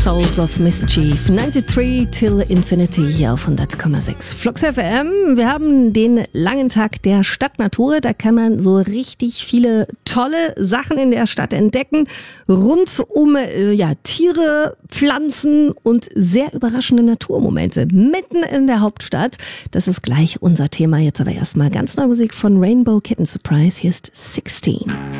Souls of Mischief, 93 till Infinity hier auf 100,6 Flux FM. Wir haben den langen Tag der Stadtnatur. Da kann man so richtig viele tolle Sachen in der Stadt entdecken. Rund um Tiere, Pflanzen und sehr überraschende Naturmomente mitten in der Hauptstadt. Das ist gleich unser Thema. Jetzt aber erstmal ganz neue Musik von Rainbow Kitten Surprise. Hier ist 16.